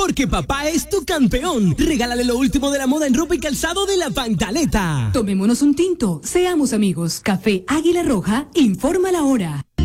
porque papá es tu campeón. Regálale lo último de la moda en ropa y calzado de La Pantaleta. Tomémonos un tinto, seamos amigos. Café Águila Roja, informa la hora.